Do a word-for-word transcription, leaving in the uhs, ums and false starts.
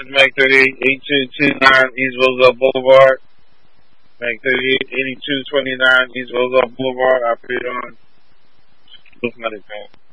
is Mac thirty-eight, eighty-two twenty-nine East Roosevelt Boulevard. Mac thirty-eight, eighty-two twenty-nine East Roosevelt Boulevard. I put it on. What's my name?